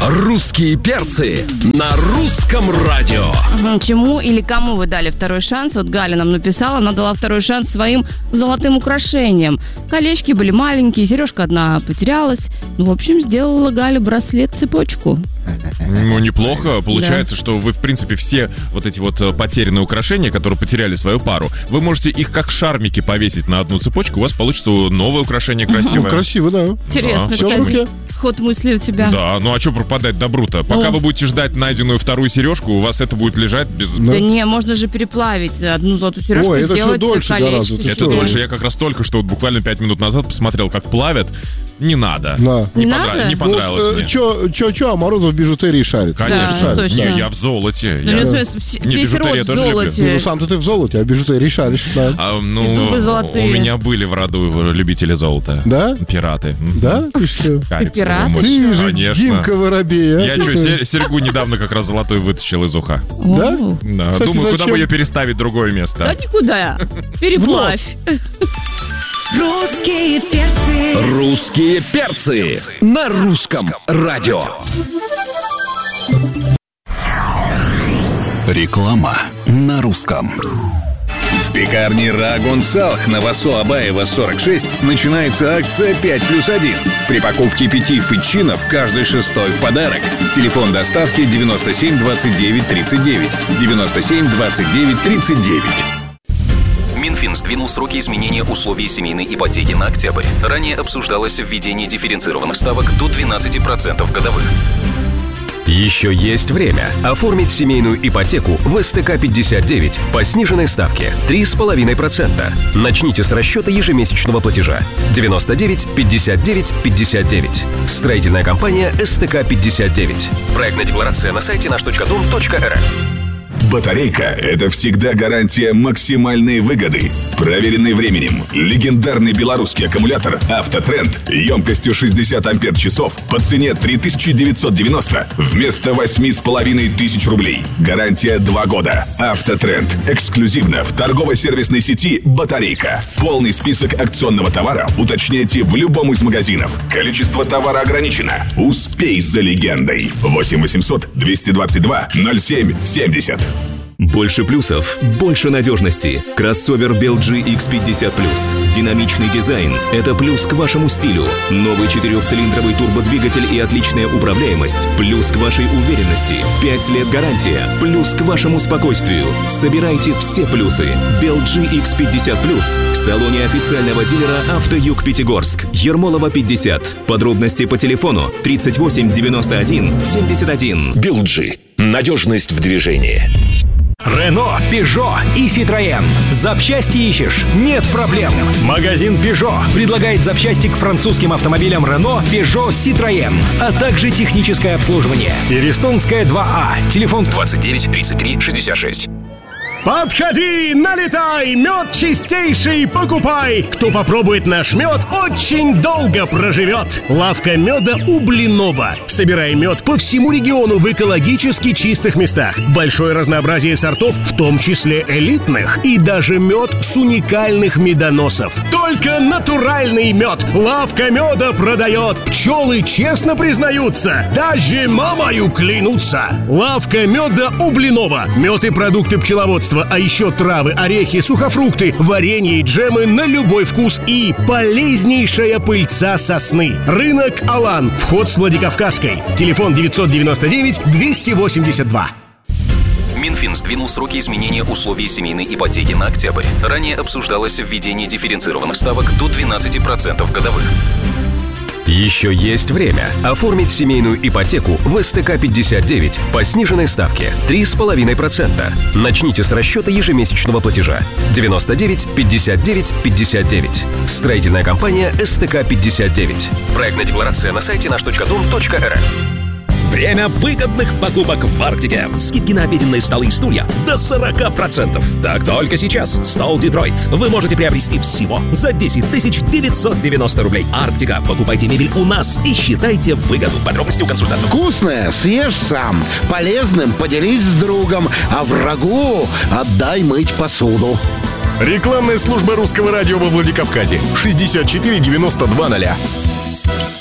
Русские перцы на русском радио. Чему или кому вы дали второй шанс? Вот Галя нам написала, она дала второй шанс своим золотым украшениям. Колечки были маленькие, сережка одна потерялась. В общем, сделала Галя браслет-цепочку. Ну, неплохо. Получается, что вы, в принципе, все вот эти вот потерянные украшения, которые потеряли свою пару, вы можете их как шармики повесить на одну цепочку, у вас получится новое украшение красивое. Ну, красиво, да. Интересно, все в руке. Ход мысли у тебя. Да, ну а что пропадать добру-то? Пока вы будете ждать найденную вторую сережку, у вас это будет лежать без... Да не, можно же переплавить одну золотую сережку, это сделать дольше колечко. Это дольше. Я как раз только что, вот буквально 5 минут назад посмотрел, как плавят. Не надо. Да. Не понравилось мне. Чё, а Морозов в бижутерии шарит. Конечно. Да, точно. Я в золоте. Ну, весь род в тоже люблю. золоте. Ну, сам-то ты в золоте, а бижутерии шаришь, да. И зубы золотые. У меня были в роду любители золота. Да? Пираты. Да? Ты что? пират? Ты же Конечно. Димка Воробей, а? Я что, серьгу недавно как раз золотой вытащил из уха. Да? Да. Кстати, Думаю, куда зачем? бы ее переставить в другое место. Да никуда. Переплавь. Русские перцы. Русские перцы на русском радио. Реклама на русском. В пекарне Рагун Салх на Васо Абаева 46 начинается акция 5+1. При покупке 5 фитчинов каждый шестой в подарок. Телефон доставки 97 29 39. 97 29 39. Минфин сдвинул сроки изменения условий семейной ипотеки на октябрь. Ранее обсуждалось введение дифференцированных ставок до 12% годовых. Еще есть время оформить семейную ипотеку в СТК-59 по сниженной ставке 3,5%. Начните с расчета ежемесячного платежа 99 59 59. Строительная компания СТК-59. Проектная декларация на сайте наш.дом.рф. Батарейка – это всегда гарантия максимальной выгоды. Проверенный временем, легендарный белорусский аккумулятор «Автотренд» емкостью 60 ампер-часов по цене 3990 вместо 8500 рублей. Гарантия 2 года. «Автотренд» эксклюзивно в торгово-сервисной сети «Батарейка». Полный список акционного товара уточняйте в любом из магазинов. Количество товара ограничено. Успей за легендой. 8 800 222 07 70. Больше плюсов, больше надежности. Кроссовер BLG X50+. Динамичный дизайн – это плюс к вашему стилю. Новый 4-цилиндровый турбодвигатель и отличная управляемость – плюс к вашей уверенности. 5 лет гарантия – плюс к вашему спокойствию. Собирайте все плюсы. BLG X50+. В салоне официального дилера «Автоюг Пятигорск». Ермолова, 50. Подробности по телефону 38 91 71. BLG. Надежность в движении. Рено, Пежо и Citroën. Запчасти ищешь? Нет проблем. Магазин Пежо предлагает запчасти к французским автомобилям Рено, Пежо, Citroën, а также техническое обслуживание. Перестонская 2А. Телефон 29 33 66. Подходи, налетай, мед чистейший покупай. Кто попробует наш мед, очень долго проживет. Лавка меда у Блинова. Собирай мед по всему региону в экологически чистых местах. Большое разнообразие сортов, в том числе элитных. И даже мед с уникальных медоносов. Только натуральный мед. Лавка меда продает. Пчелы честно признаются. Даже мамою клянутся. Лавка меда у Блинова. Мед и продукты пчеловодства. А еще травы, орехи, сухофрукты, варенье и джемы на любой вкус и полезнейшая пыльца сосны. Рынок Алан. Вход с Владикавказской. Телефон 999 282. Минфин сдвинул сроки изменения условий семейной ипотеки на октябрь. Ранее обсуждалось введение дифференцированных ставок до 12% годовых. Еще есть время оформить семейную ипотеку в СТК-59 по сниженной ставке 3,5%. Начните с расчета ежемесячного платежа 99 59 59. Строительная компания СТК-59. Проектная декларация на сайте наш.дом.рф. Время выгодных покупок в Арктике. Скидки на обеденные столы и стулья до 40%. Так только сейчас. Стол Детройт вы можете приобрести всего за 10 990 рублей. Арктика. Покупайте мебель у нас и считайте выгоду. Подробности у консультанта. Вкусное съешь сам. Полезным поделись с другом. А врагу отдай мыть посуду. Рекламная служба русского радио во Владикавказе. 64 92 0.